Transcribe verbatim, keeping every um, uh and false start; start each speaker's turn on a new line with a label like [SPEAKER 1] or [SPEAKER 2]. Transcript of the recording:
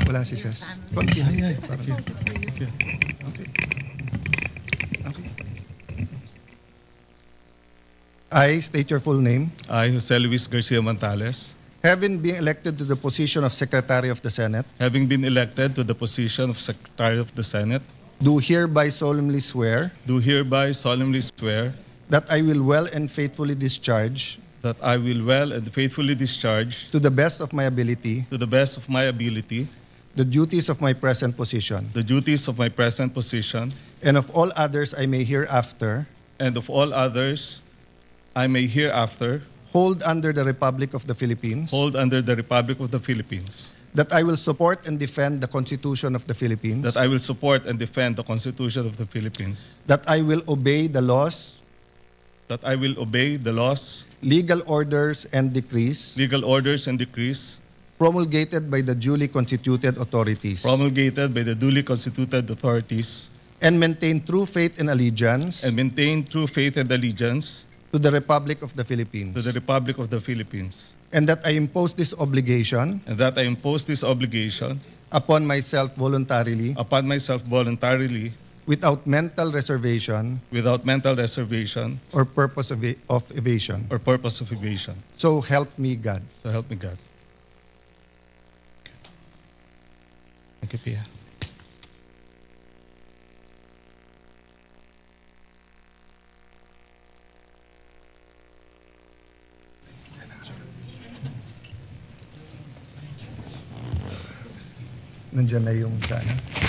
[SPEAKER 1] Wala si Ses. Konti.
[SPEAKER 2] Ay, ay.
[SPEAKER 1] Parang- Okay. Okay. I state your full name.
[SPEAKER 2] I, Jose Luis Garcia Montales,
[SPEAKER 1] Having been elected to the position of Secretary of the Senate,
[SPEAKER 2] having been elected to the position of Secretary of the Senate,
[SPEAKER 1] do hereby solemnly swear
[SPEAKER 2] do hereby solemnly swear
[SPEAKER 1] that I will well and faithfully discharge,
[SPEAKER 2] that I will well and faithfully discharge,
[SPEAKER 1] to the best of my ability,
[SPEAKER 2] to the best of my ability,
[SPEAKER 1] the duties of my present position,
[SPEAKER 2] the duties of my present position,
[SPEAKER 1] and of all others I may hereafter
[SPEAKER 2] and of all others I may hereafter
[SPEAKER 1] hold under the Republic of the Philippines,
[SPEAKER 2] hold under the Republic of the Philippines,
[SPEAKER 1] that I will support and defend the Constitution of the Philippines,
[SPEAKER 2] that I will support and defend the Constitution of the Philippines,
[SPEAKER 1] that I will obey the laws,
[SPEAKER 2] that I will obey the laws,
[SPEAKER 1] legal orders, and decrees
[SPEAKER 2] legal orders, and decrees
[SPEAKER 1] promulgated by the duly constituted authorities,
[SPEAKER 2] promulgated by the duly constituted authorities,
[SPEAKER 1] and maintain true faith and allegiance
[SPEAKER 2] and maintain true faith and allegiance
[SPEAKER 1] to the Republic of the Philippines,
[SPEAKER 2] to the Republic of the Philippines,
[SPEAKER 1] and that I impose this obligation
[SPEAKER 2] and that I impose this obligation
[SPEAKER 1] upon myself voluntarily,
[SPEAKER 2] upon myself voluntarily,
[SPEAKER 1] without mental reservation
[SPEAKER 2] without mental reservation
[SPEAKER 1] or purpose of, e- of evasion.
[SPEAKER 2] or purpose of evasion.
[SPEAKER 1] So help me God.
[SPEAKER 2] So help me God. Thank you, Pia.
[SPEAKER 1] Nandiyan na yung sana.